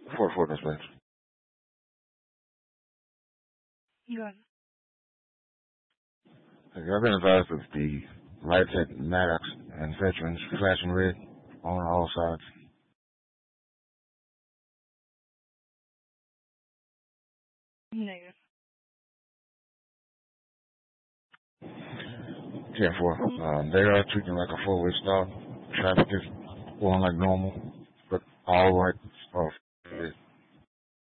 4 dispatch. Good. I've been advised of the lights at Maddox and Veterans flashing red on all sides. Negative. 10-4. They are treating like a 4-way stop. Traffic is going like normal, but all right